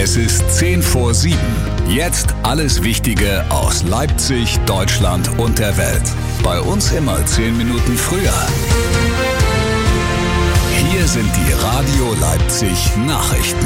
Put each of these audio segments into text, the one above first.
Es ist 6:50. Jetzt alles Wichtige aus Leipzig, Deutschland und der Welt. Bei uns immer 10 Minuten früher. Hier sind die Radio Leipzig Nachrichten.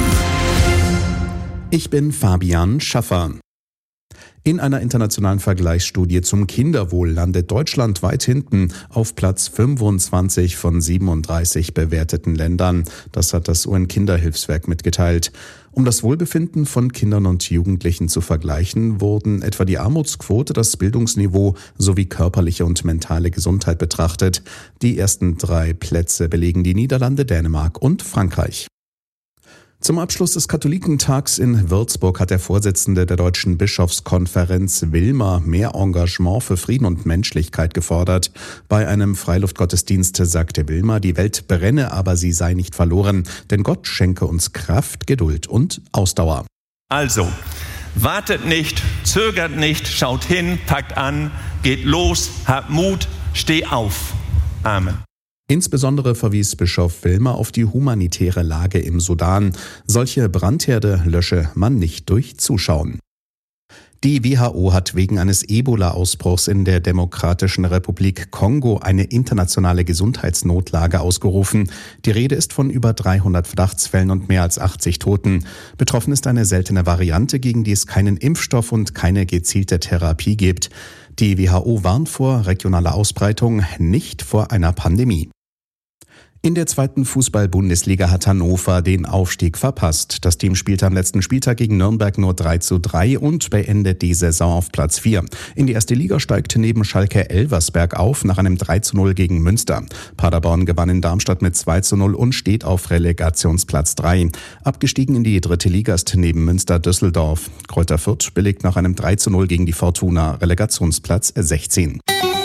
Ich bin Fabian Schaffer. In einer internationalen Vergleichsstudie zum Kinderwohl landet Deutschland weit hinten auf Platz 25 von 37 bewerteten Ländern. Das hat das UN-Kinderhilfswerk mitgeteilt. Um das Wohlbefinden von Kindern und Jugendlichen zu vergleichen, wurden etwa die Armutsquote, das Bildungsniveau sowie körperliche und mentale Gesundheit betrachtet. Die ersten 3 Plätze belegen die Niederlande, Dänemark und Frankreich. Zum Abschluss des Katholikentags in Würzburg hat der Vorsitzende der Deutschen Bischofskonferenz Wilmer mehr Engagement für Frieden und Menschlichkeit gefordert. Bei einem Freiluftgottesdienst sagte Wilmer, die Welt brenne, aber sie sei nicht verloren, denn Gott schenke uns Kraft, Geduld und Ausdauer. Also, wartet nicht, zögert nicht, schaut hin, packt an, geht los, habt Mut, steh auf. Amen. Insbesondere verwies Bischof Wilmer auf die humanitäre Lage im Sudan. Solche Brandherde lösche man nicht durch Zuschauen. Die WHO hat wegen eines Ebola-Ausbruchs in der Demokratischen Republik Kongo eine internationale Gesundheitsnotlage ausgerufen. Die Rede ist von über 300 Verdachtsfällen und mehr als 80 Toten. Betroffen ist eine seltene Variante, gegen die es keinen Impfstoff und keine gezielte Therapie gibt. Die WHO warnt vor regionaler Ausbreitung, nicht vor einer Pandemie. In der 2. Fußball-Bundesliga hat Hannover den Aufstieg verpasst. Das Team spielte am letzten Spieltag gegen Nürnberg nur 3:3 und beendet die Saison auf Platz 4. In die erste Liga steigt neben Schalke Elversberg auf nach einem 3:0 gegen Münster. Paderborn gewann in Darmstadt mit 2:0 und steht auf Relegationsplatz 3. Abgestiegen in die 3. Liga ist neben Münster Düsseldorf. Greuther Fürth belegt nach einem 3:0 gegen die Fortuna Relegationsplatz 16.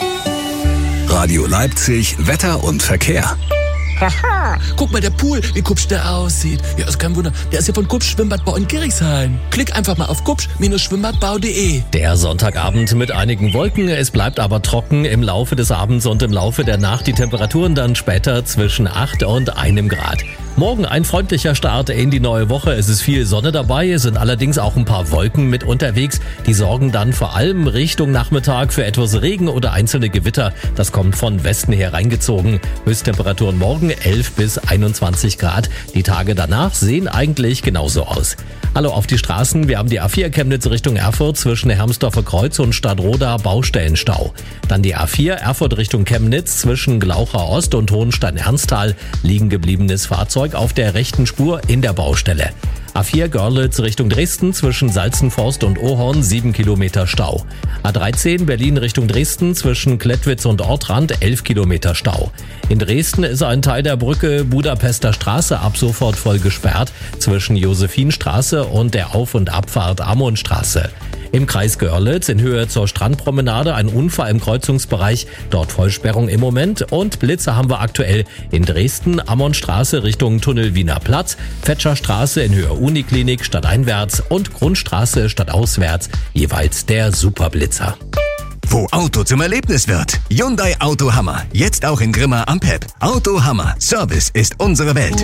Radio Leipzig, Wetter und Verkehr. Haha, guck mal, der Pool, wie kupsch der aussieht. Ja, ist kein Wunder, der ist ja von Kupsch Schwimmbadbau in Gerichshain. Klick einfach mal auf kupsch-schwimmbadbau.de. Der Sonntagabend mit einigen Wolken, es bleibt aber trocken im Laufe des Abends und im Laufe der Nacht. Die Temperaturen dann später zwischen 8 und 1 Grad. Morgen ein freundlicher Start in die neue Woche. Es ist viel Sonne dabei, es sind allerdings auch ein paar Wolken mit unterwegs. Die sorgen dann vor allem Richtung Nachmittag für etwas Regen oder einzelne Gewitter. Das kommt von Westen her reingezogen. Höchsttemperaturen morgen 11 bis 21 Grad. Die Tage danach sehen eigentlich genauso aus. Hallo auf die Straßen. Wir haben die A4 Chemnitz Richtung Erfurt zwischen Hermsdorfer Kreuz und Stadtroda Baustellenstau. Dann die A4 Erfurt Richtung Chemnitz zwischen Glaucher Ost und Hohenstein-Ernsthal. Liegen gebliebenes Fahrzeug auf der rechten Spur in der Baustelle. A4 Görlitz Richtung Dresden zwischen Salzenforst und Ohorn 7 Kilometer Stau. A13 Berlin Richtung Dresden zwischen Klettwitz und Ortrand 11 Kilometer Stau. In Dresden ist ein Teil der Brücke Budapester Straße ab sofort voll gesperrt zwischen Josephinstraße und der Auf- und Abfahrt Ammonstraße. Im Kreis Görlitz in Höhe zur Strandpromenade ein Unfall im Kreuzungsbereich, dort Vollsperrung im Moment und Blitze haben wir aktuell in Dresden, Ammonstraße Richtung Tunnel Wiener Platz, Fetscherstraße in Höhe Uniklinik stadteinwärts und Grundstraße stadtauswärts, jeweils der Superblitzer. Wo Auto zum Erlebnis wird. Hyundai Auto Hammer. Jetzt auch in Grimma am PEP. Auto Hammer. Service ist unsere Welt.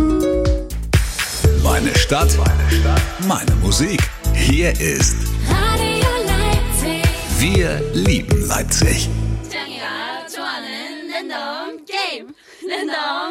Meine Stadt, meine Musik. Hier ist Radio Leipzig. Wir lieben Leipzig. Game.